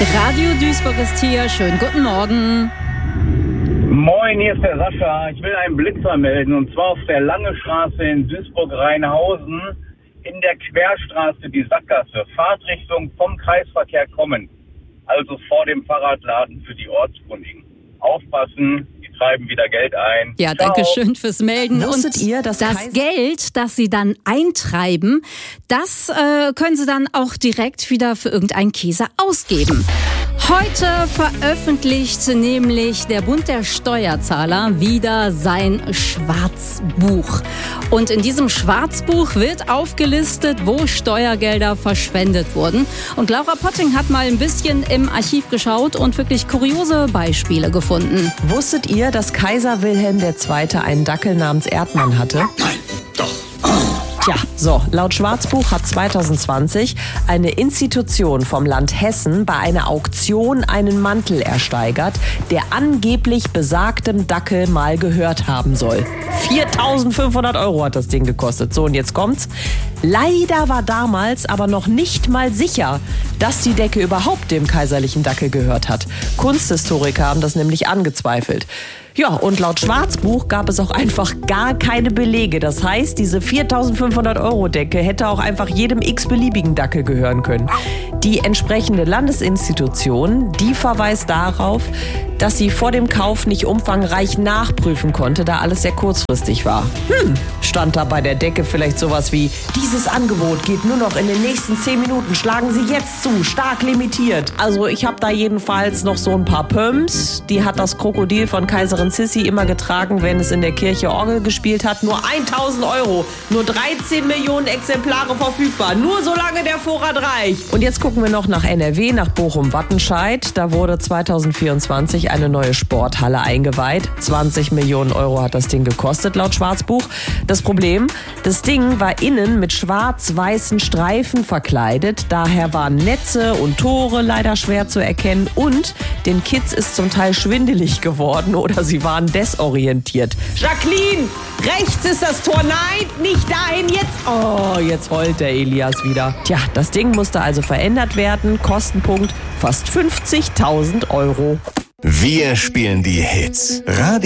Radio Duisburg ist hier. Schönen guten Morgen. Moin, hier ist der Sascha. Ich will einen Blitzer melden, und zwar auf der Lange Straße in Duisburg-Rheinhausen in der Querstraße, die Sackgasse, Fahrtrichtung vom Kreisverkehr kommen, also vor dem Fahrradladen für die Ortskundigen. Aufpassen, die treiben wieder Geld ein. Ja, danke schön fürs Melden. Wusstet Und ihr, dass das Geld, das Sie dann eintreiben, das können Sie dann auch direkt wieder für irgendeinen Käse ausgeben. Heute veröffentlicht nämlich der Bund der Steuerzahler wieder sein Schwarzbuch. Und in diesem Schwarzbuch wird aufgelistet, wo Steuergelder verschwendet wurden. Und Laura Potting hat mal ein bisschen im Archiv geschaut und wirklich kuriose Beispiele gefunden. Wusstet ihr, dass Kaiser Wilhelm II. Einen Dackel namens Erdmann hatte? Nein, doch. Tja, so, laut Schwarzbuch hat 2020 eine Institution vom Land Hessen bei einer Auktion einen Mantel ersteigert, der angeblich besagtem Dackel mal gehört haben soll. 4.500 € hat das Ding gekostet. So, und jetzt kommt's. Leider war damals aber noch nicht mal sicher, dass die Decke überhaupt dem kaiserlichen Dackel gehört hat. Kunsthistoriker haben das nämlich angezweifelt. Ja, und laut Schwarzbuch gab es auch einfach gar keine Belege. Das heißt, diese 4.500 € Decke hätte auch einfach jedem x-beliebigen Dackel gehören können. Die entsprechende Landesinstitution, die verweist darauf, dass sie vor dem Kauf nicht umfangreich nachprüfen konnte, da alles sehr kurzfristig war. Stand da bei der Decke vielleicht sowas wie: Dieses Angebot geht nur noch in den nächsten 10 Minuten, schlagen Sie jetzt zu, stark limitiert. Also ich habe da jedenfalls noch so ein paar Pumps, die hat das Krokodil von Kaiserin Sissi immer getragen, wenn es in der Kirche Orgel gespielt hat. Nur 1.000 €, nur 13 Millionen Exemplare verfügbar, nur solange der Vorrat reicht. Und jetzt gucken wir noch nach NRW, nach Bochum-Wattenscheid. Da wurde 2024 eine neue Sporthalle eingeweiht. 20 Millionen € hat das Ding gekostet, laut Schwarzbuch. Das Problem, das Ding war innen mit schwarz-weißen Streifen verkleidet. Daher waren Netze und Tore leider schwer zu erkennen. Und den Kids ist zum Teil schwindelig geworden oder sie waren desorientiert. Jacqueline, rechts ist das Tor. Nein, nicht dahin jetzt. Oh, jetzt heult der Elias wieder. Tja, das Ding musste also verändert werden. Kostenpunkt fast 50.000 €. Wir spielen die Hits. Radio